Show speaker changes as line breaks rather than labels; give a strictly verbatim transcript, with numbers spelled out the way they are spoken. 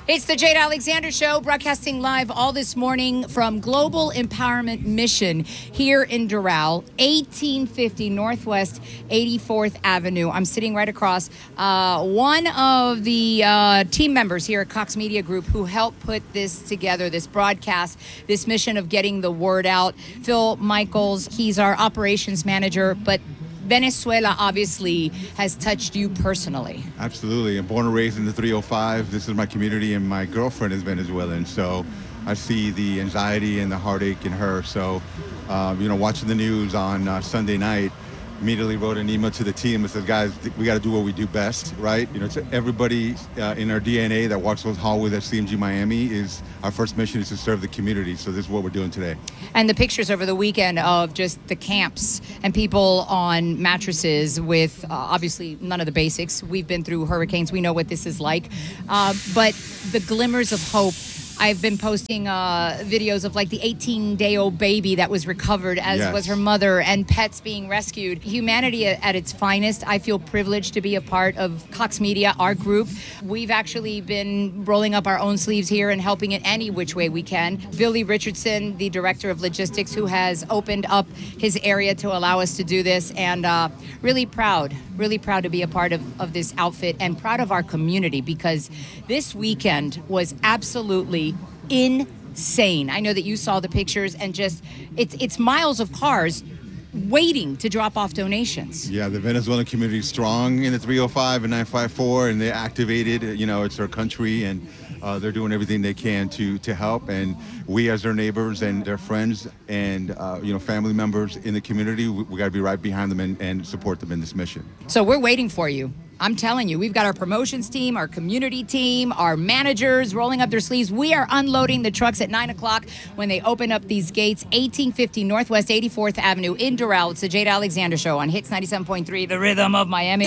It's the Jade Alexander Show, broadcasting live all this morning from Global Empowerment Mission here in Doral, eighteen fifty Northwest eighty-fourth Avenue. I'm sitting right across uh, one of the uh, team members here at Cox Media Group who helped put this together, this broadcast, this mission of getting the word out. Phil Michaels, he's our operations manager, but Venezuela obviously has touched you personally.
Absolutely. I'm born and raised in the three oh five. This is my community, and my girlfriend is Venezuelan. So I see the anxiety and the heartache in her. So, uh, you know, watching the news on uh, Sunday night, immediately wrote an email to the team that says, guys, we got to do what we do best, right? You know, to everybody uh, in our D N A that walks those hallways at C M G Miami, is our first mission is to serve the community. So this is what we're doing today.
And the pictures over the weekend of just the camps and people on mattresses with uh, obviously none of the basics. We've been through hurricanes. We know what this is like. Uh, but the glimmers of hope. I've been posting uh, videos of like the eighteen-day-old baby that was recovered, as
Yes.
was her mother, and pets being rescued. Humanity at, at its finest. I feel privileged to be a part of Cox Media, our group. We've actually been rolling up our own sleeves here and helping in any which way we can. Billy Richardson, the director of logistics, who has opened up his area to allow us to do this, and uh, really proud, really proud to be a part of, of this outfit, and proud of our community, because this weekend was absolutely insane. I know that you saw the pictures, and just it's it's miles of cars waiting to drop off donations.
Yeah, the Venezuelan community is strong in the three oh five and nine five four, and they're activated. You know, it's their country, and uh, they're doing everything they can to to help. And we, as their neighbors and their friends and uh, you know, family members in the community, we, we got to be right behind them and, and support them in this mission.
So we're waiting for you. I'm telling you, we've got our promotions team, our community team, our managers rolling up their sleeves. We are unloading the trucks at nine o'clock when they open up these gates. eighteen fifty Northwest eighty-fourth Avenue in Doral. It's the Jade Alexander Show on Hits ninety-seven point three, the rhythm of Miami.